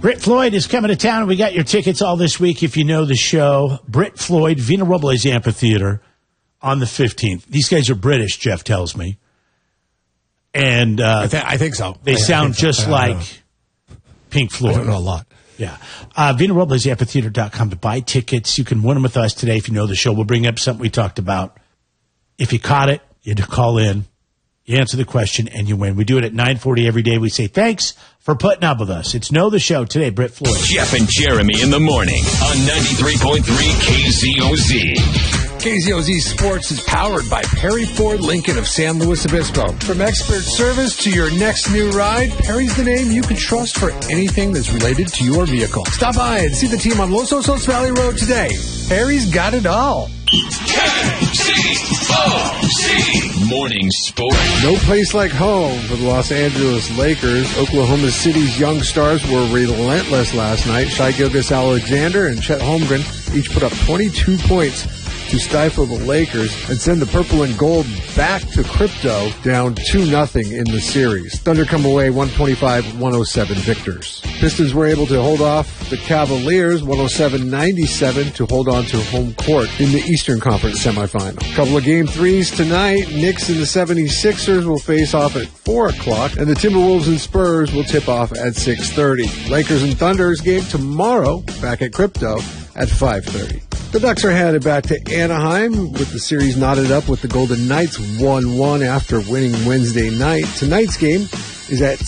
Britt Floyd is coming to town. We got your tickets all this week if you know the show. Britt Floyd, Vina Robles Amphitheater on the 15th. These guys are British, Jeff tells me. And I think so. They sound just like Pink Floyd. I don't know a lot. Yeah. VinaRoblesAmphitheater.com to buy tickets. You can win them with us today if you know the show. We'll bring up something we talked about. If you caught it, you had to call in. You answer the question, and you win. We do it at 9:40 every day. We say thanks for putting up with us. It's Know the Show today, Britt Floyd. Jeff and Jeremy in the morning on 93.3 KZOZ. KZOZ Sports is powered by Perry Ford Lincoln of San Luis Obispo. From expert service to your next new ride, Perry's the name you can trust for anything that's related to your vehicle. Stop by and see the team on Los Osos Valley Road today. Perry's got it all. KZOZ Morning Sport. No place like home for the Los Angeles Lakers. Oklahoma City's young stars were relentless last night. Shai Gilgeous-Alexander and Chet Holmgren each put up 22 points to stifle the Lakers and send the purple and gold back to crypto, down 2-0 in the series. Thunder come away 125-107 victors. Pistons were able to hold off the Cavaliers 107-97 to hold on to home court in the Eastern Conference semifinal. Couple of game threes tonight. Knicks and the 76ers will face off at 4 o'clock, and the Timberwolves and Spurs will tip off at 6:30. Lakers and Thunder's game tomorrow back at crypto at 5:30. The Ducks are headed back to Anaheim with the series knotted up with the Golden Knights 1-1 after winning Wednesday night. Tonight's game is at